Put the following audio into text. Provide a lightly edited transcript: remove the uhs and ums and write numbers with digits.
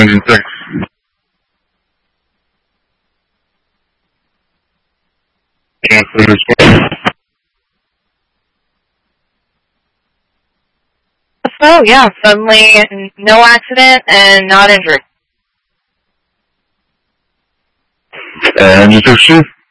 engine 6. Yeah, so there's So, yeah, suddenly no accident and not injured. Engine 6 Chief.